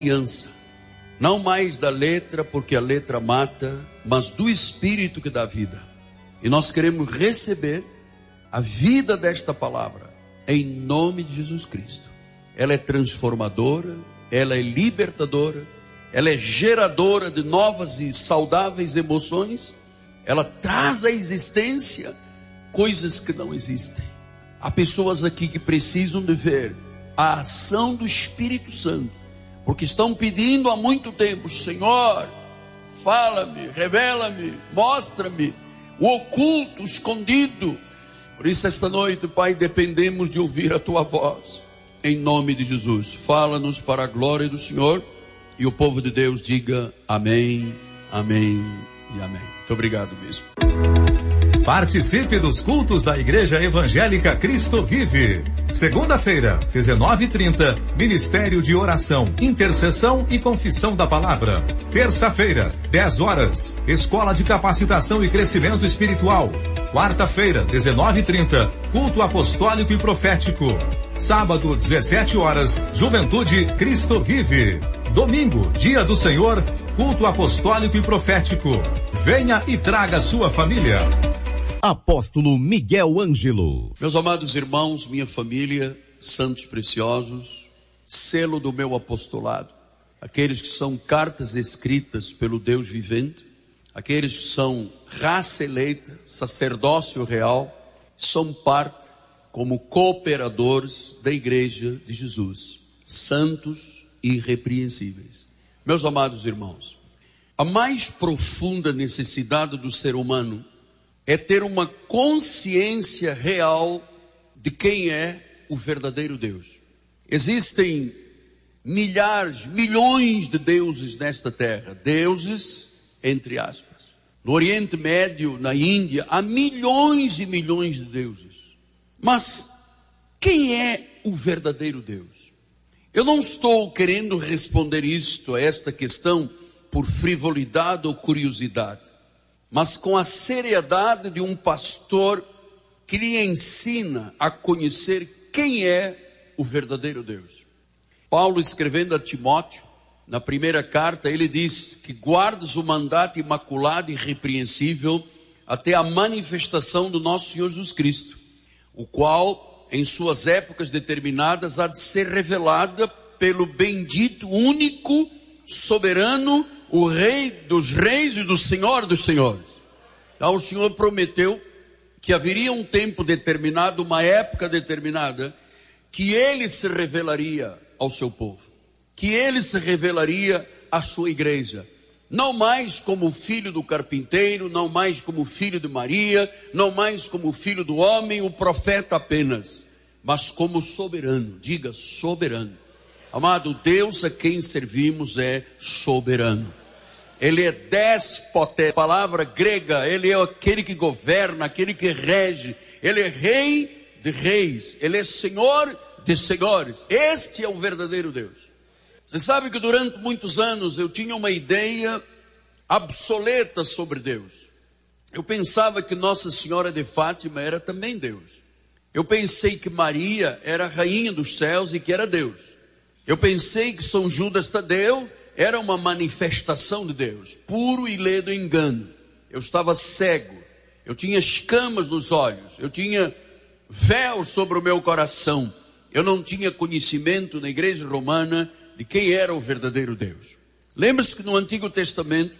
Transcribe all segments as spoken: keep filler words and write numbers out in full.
aliança, não mais da letra, porque a letra mata, mas do Espírito que dá vida. E nós queremos receber a vida desta palavra, em nome de Jesus Cristo. Ela é transformadora, ela é libertadora, ela é geradora de novas e saudáveis emoções, ela traz à existência coisas que não existem. Há pessoas aqui que precisam de ver a ação do Espírito Santo, porque estão pedindo há muito tempo: Senhor, fala-me, revela-me, mostra-me o oculto, o escondido. Por isso esta noite, Pai, dependemos de ouvir a Tua voz, em nome de Jesus. Fala-nos para a glória do Senhor, e o povo de Deus diga amém, amém e amém. Muito obrigado mesmo. Participe dos cultos da Igreja Evangélica Cristo Vive. Segunda-feira, dezenove e trinta, Ministério de Oração, Intercessão e Confissão da Palavra. Terça-feira, dez horas, Escola de Capacitação e Crescimento Espiritual. Quarta-feira, dezenove e trinta, Culto Apostólico e Profético. Sábado, dezessete horas, Juventude Cristo Vive. Domingo, Dia do Senhor, Culto Apostólico e Profético. Venha e traga sua família. Apóstolo Miguel Ângelo. Meus amados irmãos, minha família, santos preciosos, selo do meu apostolado, aqueles que são cartas escritas pelo Deus vivente, aqueles que são raça eleita, sacerdócio real, são parte como cooperadores da Igreja de Jesus, santos e irrepreensíveis. Meus amados irmãos, a mais profunda necessidade do ser humano é ter uma consciência real de quem é o verdadeiro Deus. Existem milhares, milhões de deuses nesta terra, deuses entre aspas. No Oriente Médio, na Índia, há milhões e milhões de deuses. Mas quem é o verdadeiro Deus? Eu não estou querendo responder isto, a esta questão, por frivolidade ou curiosidade, mas com a seriedade de um pastor que lhe ensina a conhecer quem é o verdadeiro Deus. Paulo, escrevendo a Timóteo, na primeira carta, ele diz que guardes o mandato imaculado e irrepreensível até a manifestação do nosso Senhor Jesus Cristo, o qual, em suas épocas determinadas, há de ser revelada pelo bendito, único, soberano, o Rei dos reis e do Senhor dos senhores. Então o Senhor prometeu que haveria um tempo determinado, uma época determinada, que Ele se revelaria ao seu povo, que Ele se revelaria à sua igreja, não mais como filho do carpinteiro, não mais como filho de Maria, não mais como filho do homem, o profeta apenas, mas como soberano. Diga soberano. Amado, Deus a quem servimos é soberano. Ele é déspota, a palavra grega, ele é aquele que governa, aquele que rege, ele é rei de reis, ele é senhor de senhores. Este é o verdadeiro Deus. Você sabe que durante muitos anos eu tinha uma ideia obsoleta sobre Deus. Eu pensava que Nossa Senhora de Fátima era também Deus. Eu pensei que Maria era a rainha dos céus e que era Deus. Eu pensei que São Judas Tadeu era uma manifestação de Deus, puro e ledo engano. Eu estava cego, eu tinha escamas nos olhos, eu tinha véu sobre o meu coração. Eu não tinha conhecimento na igreja romana de quem era o verdadeiro Deus. Lembre-se que no Antigo Testamento,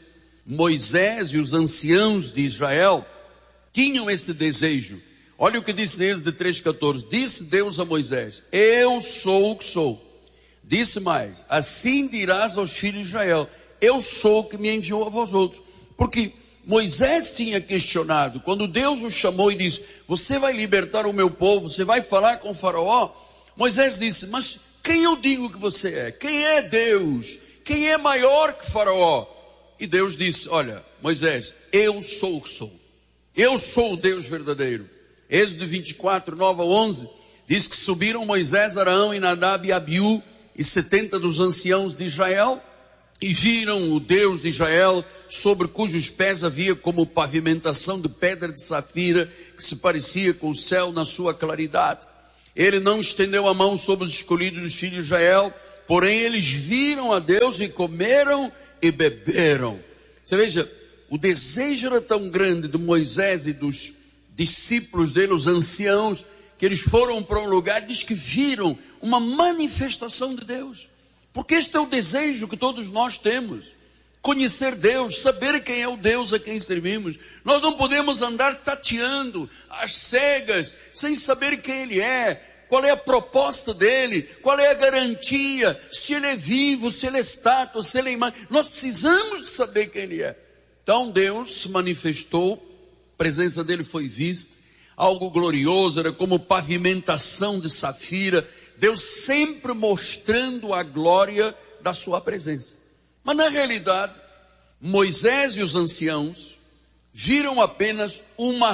Moisés e os anciãos de Israel tinham esse desejo. Olha o que disse em Êxodo três, catorze. Disse Deus a Moisés: eu sou o que sou. Disse mais: assim dirás aos filhos de Israel: eu sou o que me enviou a vós outros. Porque Moisés tinha questionado, quando Deus o chamou e disse: você vai libertar o meu povo, você vai falar com o faraó. Moisés disse: mas quem eu digo que você é? Quem é Deus? Quem é maior que faraó? E Deus disse: olha, Moisés, eu sou o que sou. Eu sou o Deus verdadeiro. Êxodo vinte e quatro, nove a onze, diz que subiram Moisés, Arão e Nadab e Abiú e setenta dos anciãos de Israel, e viram o Deus de Israel, sobre cujos pés havia como pavimentação de pedra de safira, que se parecia com o céu na sua claridade. Ele não estendeu a mão sobre os escolhidos dos filhos de Israel, porém eles viram a Deus e comeram e beberam. Você veja, o desejo era tão grande de Moisés e dos discípulos dele, os anciãos, que eles foram para um lugar, diz que viram uma manifestação de Deus. Porque este é o desejo que todos nós temos. Conhecer Deus, saber quem é o Deus a quem servimos. Nós não podemos andar tateando às cegas, sem saber quem Ele é, qual é a proposta dEle, qual é a garantia, se Ele é vivo, se Ele é estátua, se Ele é imagem. Nós precisamos de saber quem Ele é. Então Deus se manifestou, a presença dEle foi vista, algo glorioso, era como pavimentação de safira, Deus sempre mostrando a glória da sua presença. Mas na realidade, Moisés e os anciãos viram apenas uma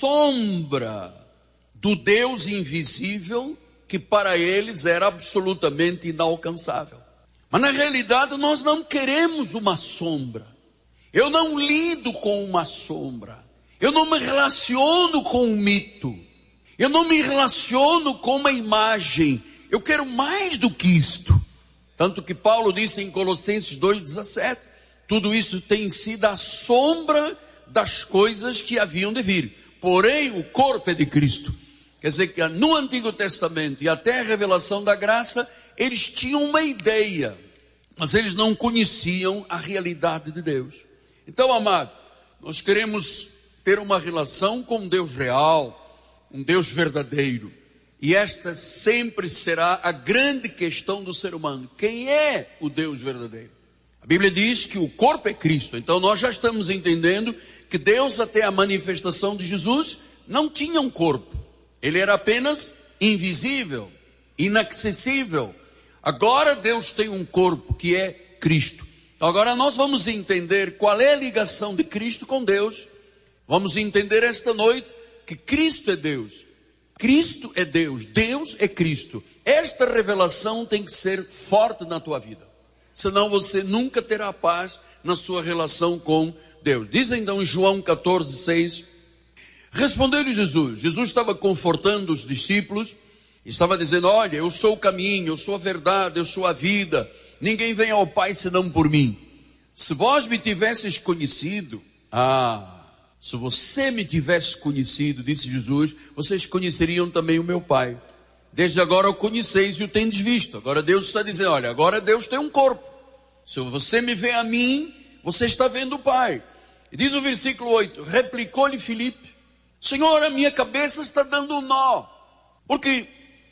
sombra do Deus invisível que para eles era absolutamente inalcançável. Mas na realidade nós não queremos uma sombra. Eu não lido com uma sombra. Eu não me relaciono com um mito. Eu não me relaciono com uma imagem. Eu quero mais do que isto. Tanto que Paulo disse em Colossenses dois, dezessete, tudo isso tem sido a sombra das coisas que haviam de vir. Porém, o corpo é de Cristo. Quer dizer que no Antigo Testamento e até a revelação da graça, eles tinham uma ideia, mas eles não conheciam a realidade de Deus. Então, amado, nós queremos ter uma relação com um Deus real, um Deus verdadeiro. E esta sempre será a grande questão do ser humano. Quem é o Deus verdadeiro? A Bíblia diz que o corpo é Cristo. Então nós já estamos entendendo que Deus, até a manifestação de Jesus, não tinha um corpo. Ele era apenas invisível, inacessível. Agora Deus tem um corpo que é Cristo. Então agora nós vamos entender qual é a ligação de Cristo com Deus. Vamos entender esta noite que Cristo é Deus. Cristo é Deus, Deus é Cristo. Esta revelação tem que ser forte na tua vida. Senão você nunca terá paz na sua relação com Deus. Diz então em João catorze, seis. Respondeu-lhe Jesus. Jesus estava confortando os discípulos. Estava dizendo, olha, eu sou o caminho, eu sou a verdade, eu sou a vida. Ninguém vem ao Pai senão por mim. Se vós me tivesses conhecido, ah... se você me tivesse conhecido, disse Jesus, vocês conheceriam também o meu Pai. Desde agora o conheceis e o tendes visto. Agora Deus está dizendo, olha, agora Deus tem um corpo. Se você me vê a mim, você está vendo o Pai. E diz o versículo oito, replicou-lhe Filipe, Senhor, a minha cabeça está dando um nó. Porque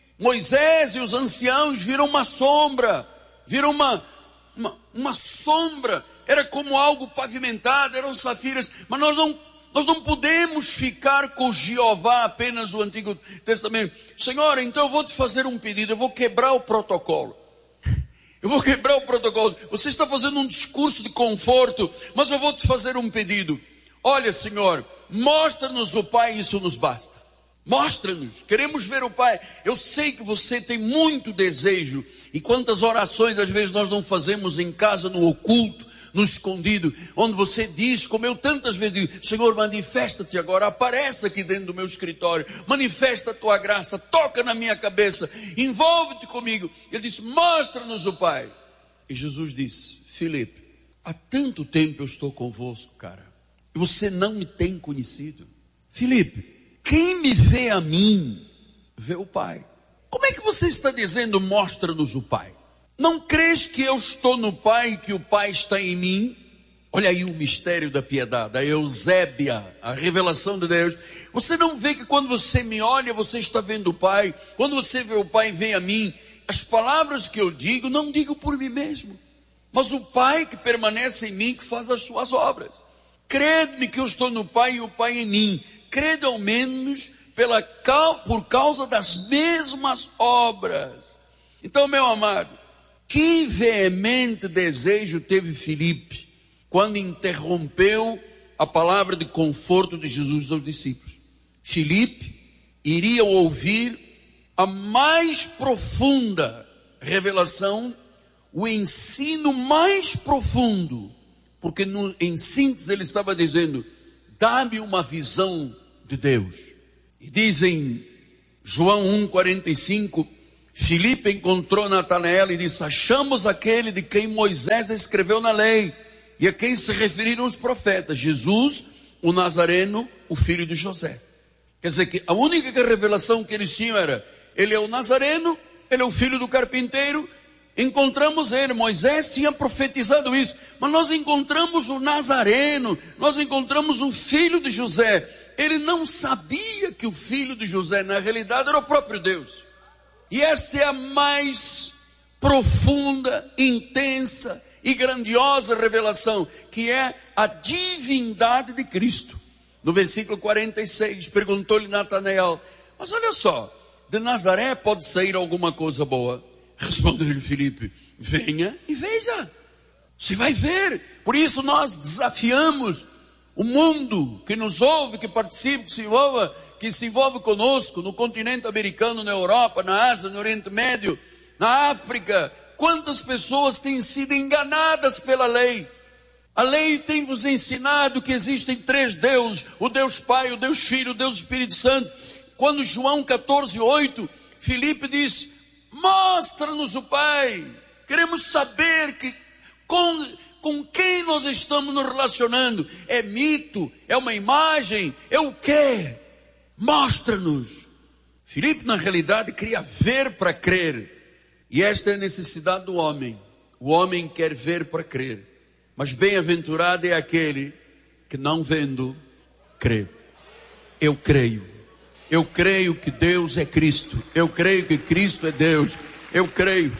Moisés e os anciãos viram uma sombra, viram uma, uma, uma sombra, era como algo pavimentado, eram safiras, mas nós não Nós não podemos ficar com Jeová apenas no Antigo Testamento. Senhor, então eu vou te fazer um pedido, eu vou quebrar o protocolo. Eu vou quebrar o protocolo. Você está fazendo um discurso de conforto, mas eu vou te fazer um pedido. Olha, Senhor, mostra-nos o Pai, isso nos basta. Mostra-nos, queremos ver o Pai. Eu sei que você tem muito desejo. E quantas orações às vezes nós não fazemos em casa, no oculto, no escondido, onde você diz, como eu tantas vezes digo, Senhor, manifesta-te agora, aparece aqui dentro do meu escritório, manifesta a tua graça, toca na minha cabeça, envolve-te comigo. Ele disse, mostra-nos o Pai. E Jesus disse, Filipe, há tanto tempo eu estou convosco, cara, e você não me tem conhecido. Filipe, quem me vê a mim, vê o Pai. Como é que você está dizendo, mostra-nos o Pai? Não crês que eu estou no Pai e que o Pai está em mim? Olha aí o mistério da piedade, a Eusébia, a revelação de Deus. Você não vê que quando você me olha, você está vendo o Pai? Quando você vê o Pai, vem a mim. As palavras que eu digo, não digo por mim mesmo, mas o Pai que permanece em mim, que faz as suas obras. Crede-me que eu estou no Pai e o Pai em mim. Crede ao menos pela, por causa das mesmas obras. Então, meu amado, que veemente desejo teve Filipe quando interrompeu a palavra de conforto de Jesus aos discípulos. Filipe iria ouvir a mais profunda revelação, o ensino mais profundo, porque no, em síntese ele estava dizendo, dá-me uma visão de Deus. E diz em João um, quarenta e cinco, Filipe encontrou Natanael e disse: achamos aquele de quem Moisés escreveu na lei e a quem se referiram os profetas, Jesus, o Nazareno, o filho de José. Quer dizer que a única revelação que eles tinham era: ele é o Nazareno, ele é o filho do carpinteiro. Encontramos ele, Moisés tinha profetizado isso, mas nós encontramos o Nazareno, nós encontramos o filho de José. Ele não sabia que o filho de José na realidade era o próprio Deus. E essa é a mais profunda, intensa e grandiosa revelação, que é a divindade de Cristo. No versículo quarenta e seis, perguntou-lhe Natanael: mas olha só, de Nazaré pode sair alguma coisa boa? Respondeu-lhe Filipe: venha e veja, você vai ver. Por isso nós desafiamos o mundo que nos ouve, que participa, que se envolva, que se envolve conosco, no continente americano, na Europa, na Ásia, no Oriente Médio, na África. Quantas pessoas têm sido enganadas pela lei? A lei tem vos ensinado que existem três deuses: o Deus Pai, o Deus Filho, o Deus Espírito Santo. Quando João catorze, oito, Filipe diz: mostra-nos o Pai. Queremos saber que com, com quem nós estamos nos relacionando. É mito? É uma imagem? É o quê? Mostra-nos. Filipe, na realidade, queria ver para crer. E esta é a necessidade do homem. O homem quer ver para crer. Mas bem-aventurado é aquele que, não vendo, crê. Eu creio. Eu creio que Deus é Cristo. Eu creio que Cristo é Deus. Eu creio.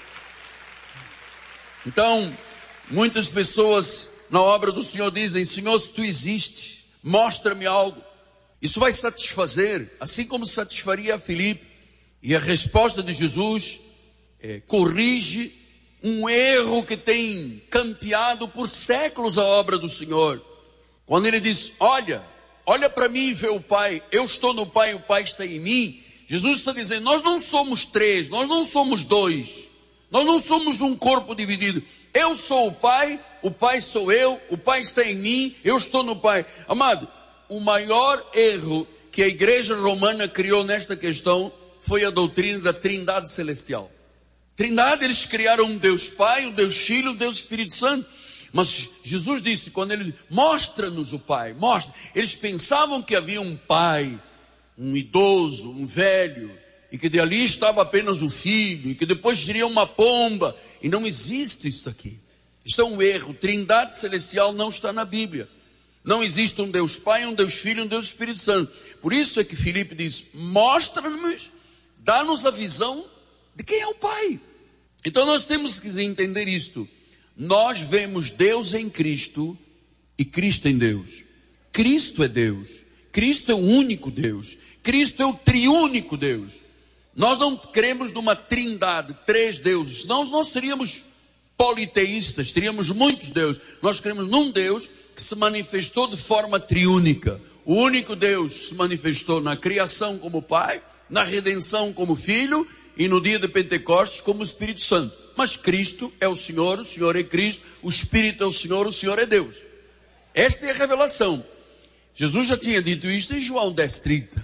Então, muitas pessoas na obra do Senhor dizem: Senhor, se tu existes, mostra-me algo. Isso vai satisfazer, assim como satisfaria a Filipe. E a resposta de Jesus é, corrige um erro que tem campeado por séculos a obra do Senhor. Quando ele diz: olha, olha para mim e vê o Pai. Eu estou no Pai, o Pai está em mim. Jesus está dizendo: nós não somos três, nós não somos dois, nós não somos um corpo dividido. Eu sou o Pai, o Pai sou eu, o Pai está em mim, eu estou no Pai. Amado, o maior erro que a igreja romana criou nesta questão foi a doutrina da Trindade Celestial. Trindade, eles criaram um Deus Pai, um Deus Filho, um Deus Espírito Santo. Mas Jesus disse, quando ele mostra-nos o Pai, mostra. Eles pensavam que havia um pai, um idoso, um velho, e que dali estava apenas o filho, e que depois seria uma pomba. E não existe isso aqui. Isso é um erro. Trindade Celestial não está na Bíblia. Não existe um Deus Pai, um Deus Filho, um Deus Espírito Santo. Por isso é que Filipe diz: mostra-nos, dá-nos a visão de quem é o Pai. Então nós temos que entender isto. Nós vemos Deus em Cristo e Cristo em Deus. Cristo é Deus. Cristo é o único Deus. Cristo é o triúnico Deus. Nós não cremos numa trindade, três deuses. Senão nós seríamos politeístas, teríamos muitos deuses. Nós cremos num Deus que se manifestou de forma triúnica. O único Deus que se manifestou na criação como Pai, na redenção como Filho e no dia de Pentecostes como Espírito Santo. Mas Cristo é o Senhor, o Senhor é Cristo, o Espírito é o Senhor, o Senhor é Deus. Esta é a revelação. Jesus já tinha dito isto em João dez, trinta.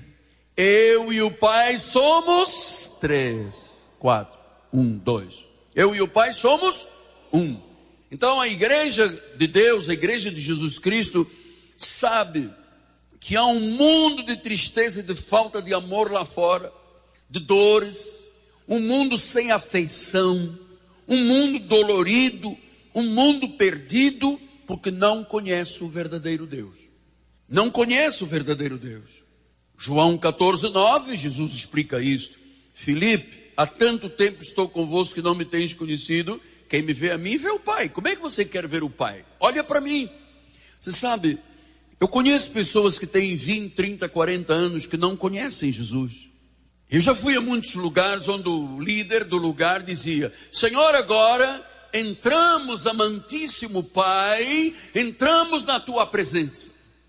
Eu e o Pai somos três, quatro, um, dois. Eu e o Pai somos um. Então a igreja de Deus, a igreja de Jesus Cristo, sabe que há um mundo de tristeza e de falta de amor lá fora, de dores, um mundo sem afeição, um mundo dolorido, um mundo perdido, porque não conhece o verdadeiro Deus. Não conhece o verdadeiro Deus. João catorze, nove, Jesus explica isto. Filipe, há tanto tempo estou convosco que não me tens conhecido. Quem me vê a mim, vê o Pai. Como é que você quer ver o Pai? Olha para mim. Você sabe, eu conheço pessoas que têm vinte, trinta, quarenta anos que não conhecem Jesus. Eu já fui a muitos lugares onde o líder do lugar dizia: Senhor, agora entramos, amantíssimo Pai, entramos na tua presença.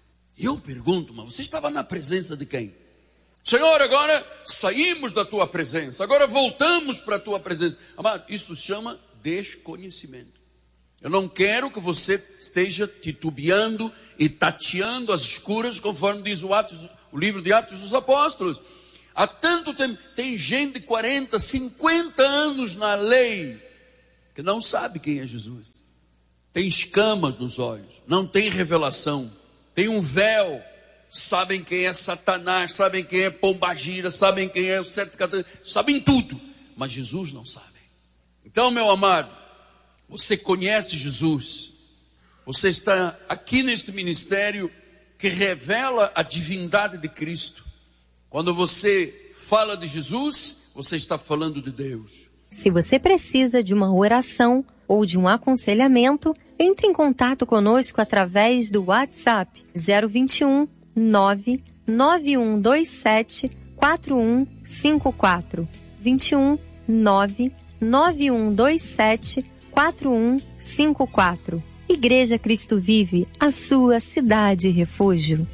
E eu pergunto, mas você estava na presença de quem? Senhor, agora saímos da tua presença, agora voltamos para a tua presença. Amado, isso se chama desconhecimento. Eu não quero que você esteja titubeando e tateando as escuras, conforme diz o, Atos, o livro de Atos dos Apóstolos. Há tanto tempo, tem gente de quarenta, cinquenta anos na lei, que não sabe quem é Jesus. Tem escamas nos olhos, não tem revelação, tem um véu, sabem quem é Satanás, sabem quem é Pombagira, sabem quem é o Sete Catarina, sabem tudo, mas Jesus não sabe. Então, meu amado, você conhece Jesus, você está aqui neste ministério que revela a divindade de Cristo. Quando você fala de Jesus, você está falando de Deus. Se você precisa de uma oração ou de um aconselhamento, entre em contato conosco através do WhatsApp zero vinte e um, nove nove um dois sete, quatro um cinco quatro. vinte e um, nove nove um dois sete, quatro um cinco quatro. Igreja Cristo Vive, a sua cidade refúgio.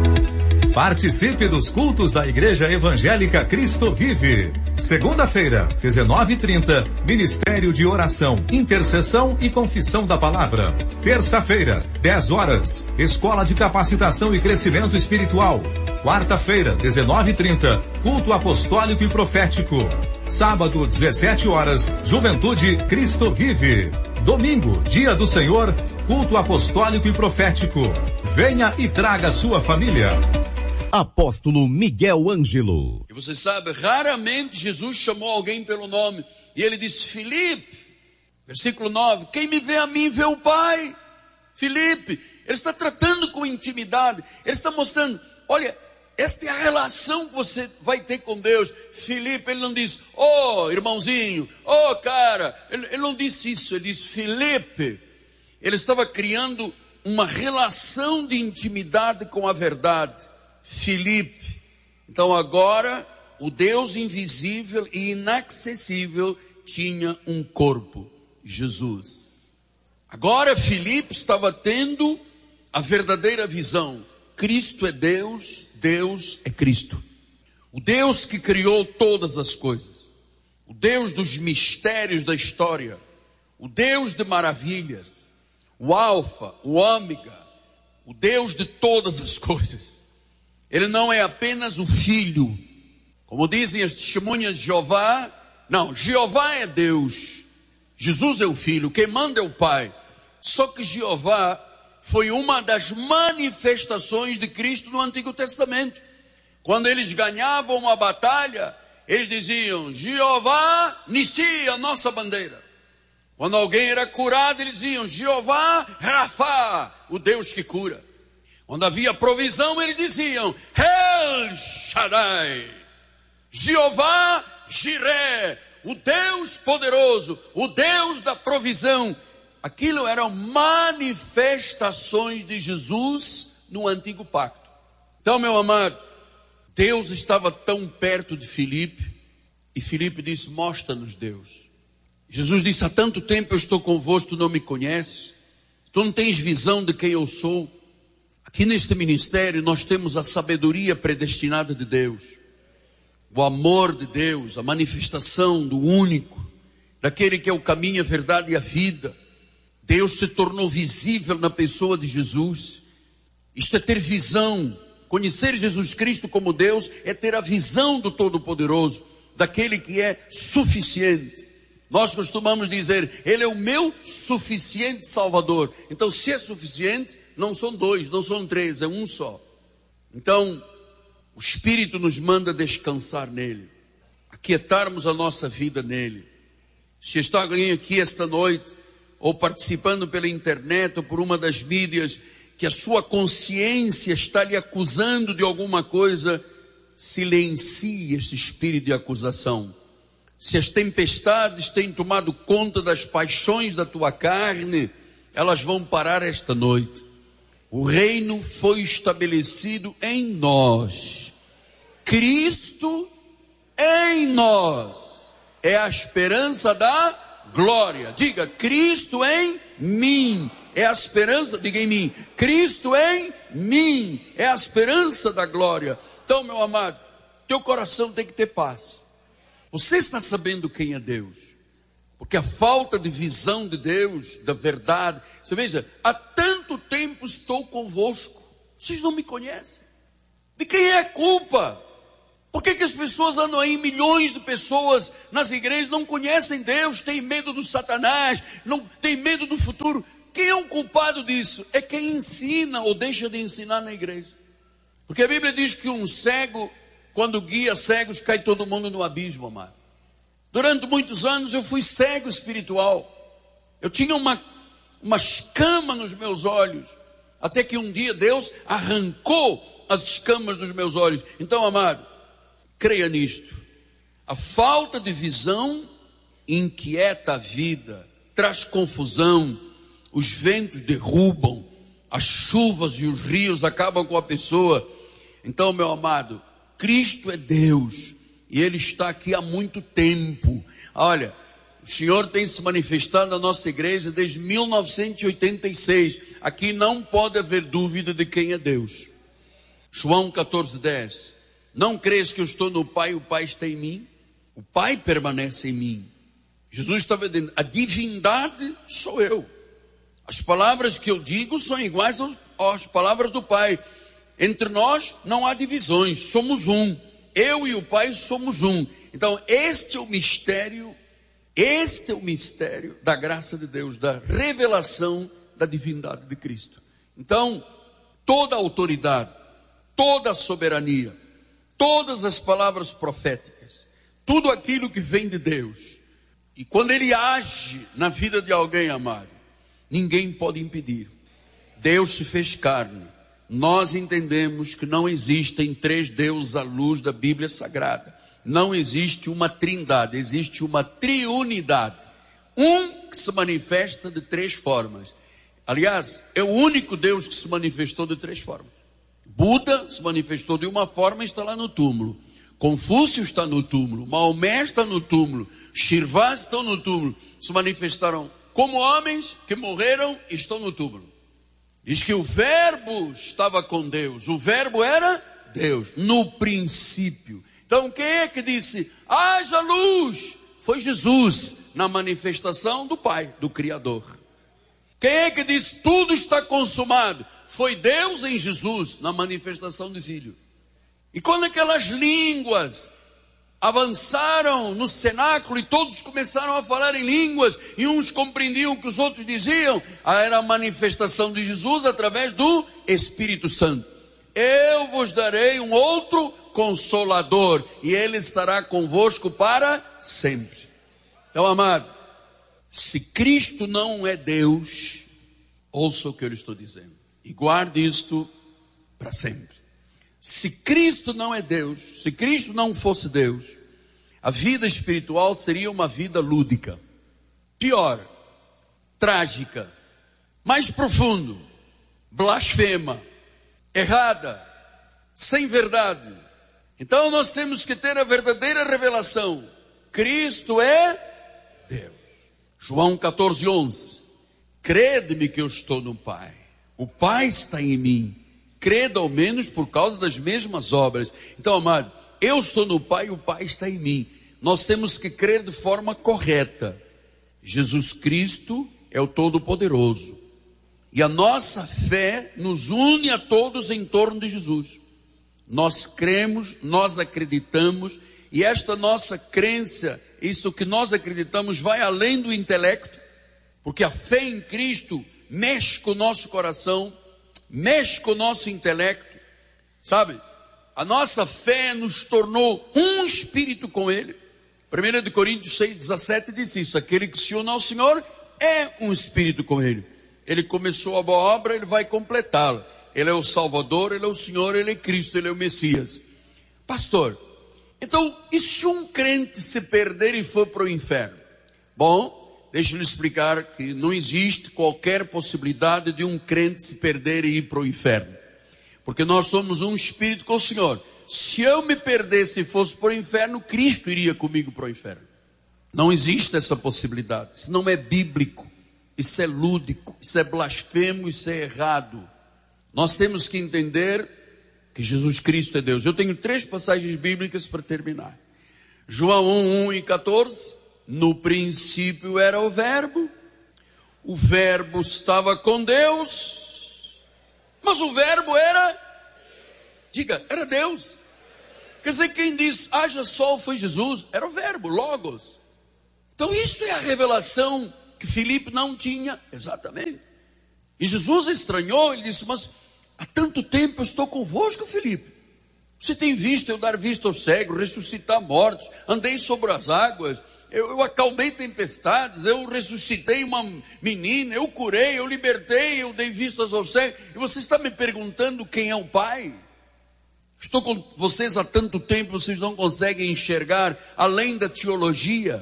Participe dos cultos da Igreja Evangélica Cristo Vive. Segunda-feira, dezenove e trinta, Ministério de Oração, Intercessão e Confissão da Palavra. Terça-feira, dez horas, Escola de Capacitação e Crescimento Espiritual. Quarta-feira, dezenove e trinta, Culto Apostólico e Profético. Sábado, dezessete horas, Juventude Cristo Vive. Domingo, Dia do Senhor, Culto Apostólico e Profético. Venha e traga sua família. Apóstolo Miguel Ângelo. E você sabe, raramente Jesus chamou alguém pelo nome. E ele disse, Filipe, versículo nove, quem me vê a mim vê o Pai. Filipe, ele está tratando com intimidade. Ele está mostrando, olha, esta é a relação que você vai ter com Deus. Filipe, ele não diz, oh irmãozinho, oh cara. Ele, ele não disse isso, ele disse, Filipe. Ele estava criando uma relação de intimidade com a verdade. Filipe. Então agora, o Deus invisível e inacessível tinha um corpo, Jesus. Agora Filipe estava tendo a verdadeira visão. Cristo é Deus, Deus é Cristo. O Deus que criou todas as coisas. O Deus dos mistérios da história. O Deus de maravilhas. O Alfa, o Ômega. O Deus de todas as coisas. Ele não é apenas o Filho. Como dizem as testemunhas de Jeová. Não, Jeová é Deus. Jesus é o Filho. Quem manda é o Pai. Só que Jeová foi uma das manifestações de Cristo no Antigo Testamento. Quando eles ganhavam uma batalha, eles diziam, Jeová Nissi, a nossa bandeira. Quando alguém era curado, eles diziam, Jeová Rafá, o Deus que cura. Quando havia provisão, eles diziam, El Shaddai, Jeová Jiré, o Deus poderoso, o Deus da provisão. Aquilo eram manifestações de Jesus no antigo pacto. Então, meu amado, Deus estava tão perto de Filipe, e Filipe disse, mostra-nos Deus. Jesus disse, há tanto tempo eu estou convosco, tu não me conheces, tu não tens visão de quem eu sou. Aqui neste ministério nós temos a sabedoria predestinada de Deus, o amor de Deus, a manifestação do único, daquele que é o caminho, a verdade e a vida. Deus se tornou visível na pessoa de Jesus. Isto é ter visão. Conhecer Jesus Cristo como Deus é ter a visão do Todo-Poderoso, daquele que é suficiente. Nós costumamos dizer, Ele é o meu suficiente Salvador. Então, se é suficiente, não são dois, não são três, é um só. Então, o Espírito nos manda descansar nele, aquietarmos a nossa vida nele. Se está alguém aqui esta noite, ou participando pela internet, ou por uma das mídias, que a sua consciência está lhe acusando de alguma coisa, silencie esse espírito de acusação. Se as tempestades têm tomado conta das paixões da tua carne, elas vão parar esta noite. O reino foi estabelecido em nós. Cristo em nós é a esperança da glória. Diga, Cristo em mim é a esperança, diga em mim, Cristo em mim é a esperança da glória. Então, meu amado, teu coração tem que ter paz. Você está sabendo quem é Deus? Porque a falta de visão de Deus, da verdade, você veja, há tanto tempo estou convosco, vocês não me conhecem. De quem é a culpa? Por que que as pessoas andam aí, milhões de pessoas nas igrejas, não conhecem Deus, têm medo do Satanás, não têm medo do futuro? Quem é o culpado disso? É quem ensina ou deixa de ensinar na igreja. Porque a Bíblia diz que um cego, quando guia cegos, cai todo mundo no abismo, amado. Durante muitos anos eu fui cego espiritual. Eu tinha uma, uma escama nos meus olhos. Até que um dia Deus arrancou as escamas dos meus olhos. Então, amado, creia nisto. A falta de visão inquieta a vida, traz confusão. Os ventos derrubam, as chuvas e os rios acabam com a pessoa. Então, meu amado, Cristo é Deus e Ele está aqui há muito tempo. Olha, o Senhor tem se manifestado na nossa igreja desde mil novecentos e oitenta e seis. Aqui não pode haver dúvida de quem é Deus. João catorze, dez. Não crês que eu estou no Pai e o Pai está em mim? O Pai permanece em mim. Jesus estava dizendo, a divindade sou eu. As palavras que eu digo são iguais às palavras do Pai. Entre nós não há divisões, somos um. Eu e o Pai somos um. Então este é o mistério, este é o mistério da graça de Deus, da revelação da divindade de Cristo. Então, toda a autoridade, toda a soberania, todas as palavras proféticas, tudo aquilo que vem de Deus, e quando Ele age na vida de alguém, amado, ninguém pode impedir. Deus se fez carne. Nós entendemos que não existem três deuses à luz da Bíblia Sagrada. Não existe uma trindade, existe uma triunidade. Um que se manifesta de três formas. Aliás, é o único Deus que se manifestou de três formas. Buda se manifestou de uma forma e está lá no túmulo. Confúcio está no túmulo. Maomé está no túmulo. Shirvás estão no túmulo. Se manifestaram como homens que morreram e estão no túmulo. Diz que o verbo estava com Deus. O verbo era Deus, no princípio. Então quem é que disse, haja luz? Foi Jesus, na manifestação do Pai, do Criador. Quem é que disse, tudo está consumado? Foi Deus em Jesus, na manifestação do Filho. E quando aquelas línguas avançaram no cenáculo e todos começaram a falar em línguas, e uns compreendiam o que os outros diziam, era a manifestação de Jesus através do Espírito Santo. Eu vos darei um outro Consolador, e Ele estará convosco para sempre. Então, amado, se Cristo não é Deus, ouça o que eu lhe estou dizendo, e guarde isto para sempre. Se Cristo não é Deus, se Cristo não fosse Deus, a vida espiritual seria uma vida lúdica. Pior, trágica, mais profundo, blasfema, errada, sem verdade. Então nós temos que ter a verdadeira revelação. Cristo é Deus. João catorze, onze. Crede-me que eu estou no Pai. O Pai está em mim. Crede ao menos por causa das mesmas obras. Então, amado, eu estou no Pai e o Pai está em mim. Nós temos que crer de forma correta. Jesus Cristo é o Todo-Poderoso. E a nossa fé nos une a todos em torno de Jesus. Nós cremos, nós acreditamos, e esta nossa crença, isso que nós acreditamos, vai além do intelecto, porque a fé em Cristo mexe com o nosso coração, mexe com o nosso intelecto, sabe? A nossa fé nos tornou um espírito com Ele. primeira de Coríntios seis, dezessete diz isso, aquele que se une ao Senhor é um espírito com Ele. Ele começou a boa obra, Ele vai completá-la. Ele é o Salvador, Ele é o Senhor, Ele é Cristo, Ele é o Messias. Pastor, então, e se um crente se perder e for para o inferno? Bom, deixa eu lhe explicar que não existe qualquer possibilidade de um crente se perder e ir para o inferno. Porque nós somos um espírito com o Senhor. Se eu me perdesse e fosse para o inferno, Cristo iria comigo para o inferno. Não existe essa possibilidade. Isso não é bíblico. Isso é lúdico. Isso é blasfemo. Isso é errado. Nós temos que entender que Jesus Cristo é Deus. Eu tenho três passagens bíblicas para terminar. João um, um e catorze. No princípio era o verbo. O verbo estava com Deus. Mas o verbo era, diga, era Deus. Quer dizer, quem disse haja sol foi Jesus, era o verbo, logos. Então isto é a revelação que Filipe não tinha, exatamente. E Jesus estranhou, ele disse, mas há tanto tempo eu estou convosco, Filipe. Você tem visto eu dar vista aos cegos, ressuscitar mortos, andei sobre as águas, eu, eu acalmei tempestades, eu ressuscitei uma menina, eu curei, eu libertei, eu dei vistas aos cegos. E você está me perguntando quem é o Pai? Estou com vocês há tanto tempo, vocês não conseguem enxergar além da teologia.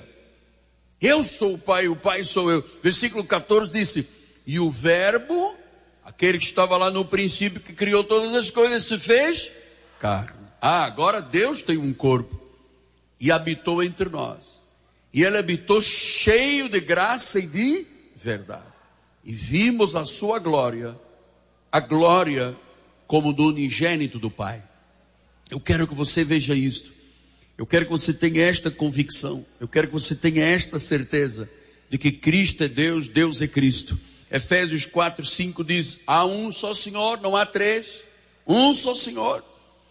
Eu sou o Pai, o Pai sou eu. Versículo catorze disse, e o verbo, aquele que estava lá no princípio, que criou todas as coisas, se fez carne. Ah, agora Deus tem um corpo e habitou entre nós. E ele habitou cheio de graça e de verdade. E vimos a sua glória, a glória como do unigênito do Pai. Eu quero que você veja isto. Eu quero que você tenha esta convicção. Eu quero que você tenha esta certeza de que Cristo é Deus, Deus é Cristo. Efésios quatro, cinco diz, há um só Senhor, não há três. Um só Senhor.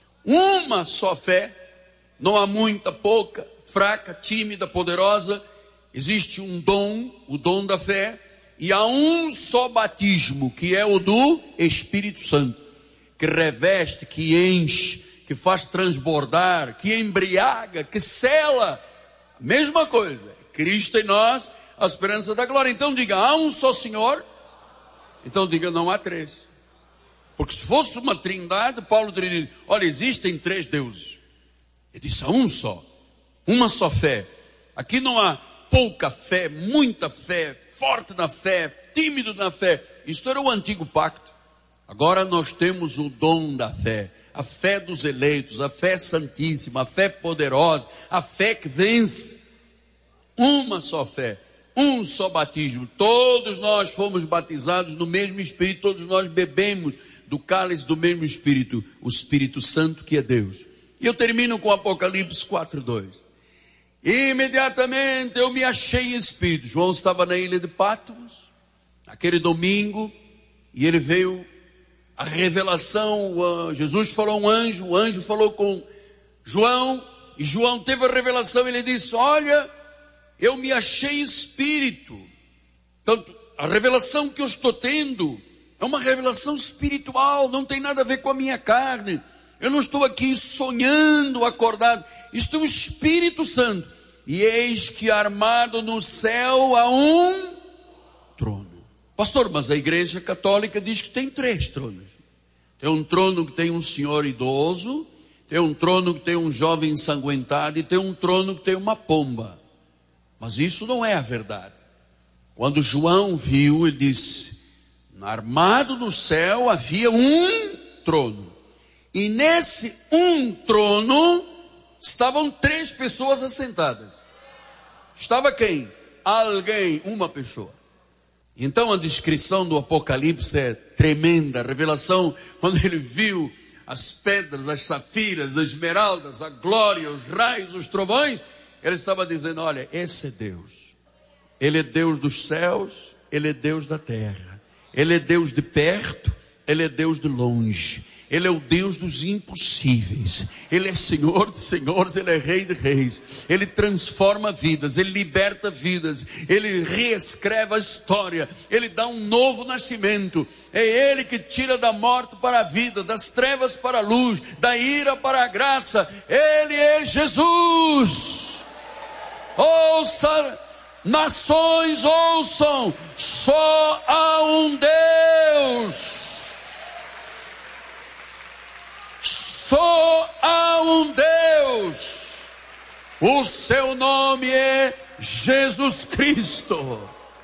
Uma só fé. Não há muita, pouca, fraca, tímida, poderosa. Existe um dom, o dom da fé. E há um só batismo, que é o do Espírito Santo. Que reveste, que enche, que faz transbordar, que embriaga, que sela. Mesma coisa. Cristo em nós, a esperança da glória. Então diga, há um só Senhor. Então diga, não há três. Porque se fosse uma trindade, Paulo teria dito, olha, existem três deuses. Ele disse, há um só. Uma só fé. Aqui não há pouca fé, muita fé, forte na fé, tímido na fé. Isto era o antigo pacto. Agora nós temos o dom da fé. A fé dos eleitos, a fé santíssima, a fé poderosa, a fé que vence. Uma só fé. Um só batismo. Todos nós fomos batizados no mesmo Espírito. Todos nós bebemos do cálice do mesmo Espírito. O Espírito Santo que é Deus. E eu termino com Apocalipse quatro, dois. Imediatamente eu me achei em Espírito. João estava na ilha de Patmos. Aquele domingo. E ele veio a revelação. Jesus falou a um anjo. O anjo falou com João. E João teve a revelação. Ele disse, olha, eu me achei espírito. Tanto a revelação que eu estou tendo é uma revelação espiritual, não tem nada a ver com a minha carne. Eu não estou aqui sonhando, acordado. Isto é o Espírito Santo. E eis que armado no céu há um trono. Pastor, mas a Igreja Católica diz que tem três tronos. Tem um trono que tem um senhor idoso, tem um trono que tem um jovem ensanguentado e tem um trono que tem uma pomba. Mas isso não é a verdade. Quando João viu, ele disse, armado no céu havia um trono. E nesse um trono estavam três pessoas assentadas. Estava quem? Alguém, uma pessoa. Então a descrição do Apocalipse é tremenda. A revelação, quando ele viu as pedras, as safiras, as esmeraldas, a glória, os raios, os trovões, ele estava dizendo, olha, esse é Deus. Ele é Deus dos céus, Ele é Deus da terra. Ele é Deus de perto, Ele é Deus de longe. Ele é o Deus dos impossíveis. Ele é Senhor de senhores, Ele é Rei de reis. Ele transforma vidas, Ele liberta vidas. Ele reescreve a história. Ele dá um novo nascimento. É Ele que tira da morte para a vida, das trevas para a luz, da ira para a graça. Ele é Jesus. Ouça, nações ouçam, só há um Deus. Só há um Deus. O seu nome é Jesus Cristo.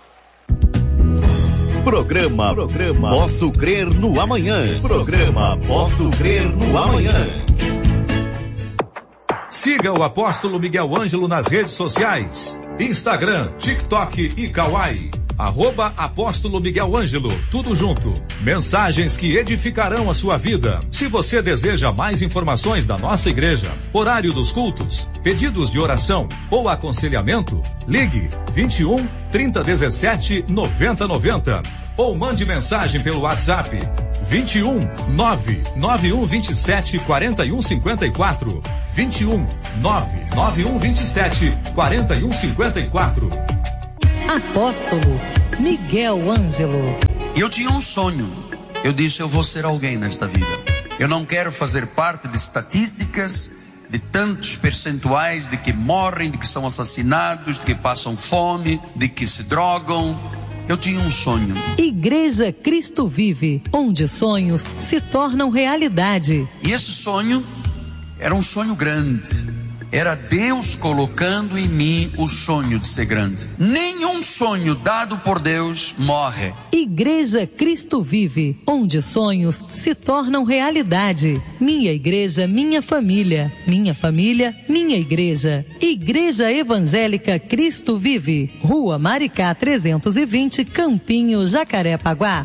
Programa, programa Posso Crer no Amanhã. Programa Posso Crer no Amanhã. Siga o apóstolo Miguel Ângelo nas redes sociais, Instagram, TikTok e Kawai. arroba Apóstolo Miguel Ângelo, tudo junto. Mensagens que edificarão a sua vida. Se você deseja mais informações da nossa igreja, horário dos cultos, pedidos de oração ou aconselhamento, ligue vinte e um, trinta, dezessete, noventa, noventa ou mande mensagem pelo WhatsApp vinte e um, nove nove um vinte e sete, quarenta e um cinquenta e quatro, vinte e um, nove nove um vinte e sete, quarenta e um cinquenta e quatro. Apóstolo Miguel Ângelo. Eu tinha um sonho. Eu disse, eu vou ser alguém nesta vida. Eu não quero fazer parte de estatísticas, de tantos percentuais de que morrem, de que são assassinados, de que passam fome, de que se drogam. Eu tinha um sonho. Igreja Cristo Vive, onde sonhos se tornam realidade. E esse sonho era um sonho grande. Era Deus colocando em mim o sonho de ser grande. Nenhum sonho dado por Deus morre. Igreja Cristo Vive, onde sonhos se tornam realidade. Minha igreja, minha família. Minha família, minha igreja. Igreja Evangélica Cristo Vive. Rua Maricá trezentos e vinte, Campinho, Jacarepaguá.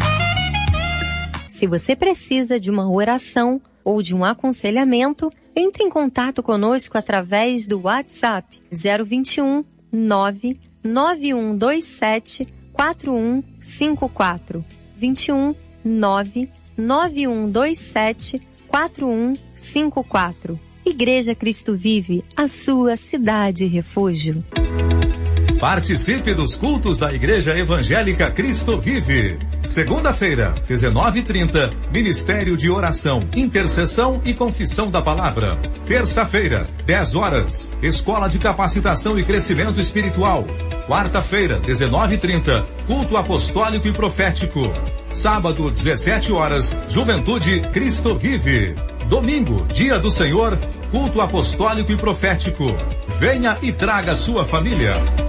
Se você precisa de uma oração ou de um aconselhamento, entre em contato conosco através do WhatsApp zero vinte e um, nove nove um dois sete, quatro um cinco quatro. vinte e um, nove nove um dois sete, quatro um cinco quatro. Igreja Cristo Vive, a sua cidade refúgio. Participe dos cultos da Igreja Evangélica Cristo Vive. Segunda-feira, dezenove e trinta, Ministério de Oração, Intercessão e Confissão da Palavra. Terça-feira, dez horas, Escola de Capacitação e Crescimento Espiritual. Quarta-feira, dezenove e trinta, Culto Apostólico e Profético. Sábado, dezessete horas, Juventude Cristo Vive. Domingo, Dia do Senhor, Culto Apostólico e Profético. Venha e traga sua família.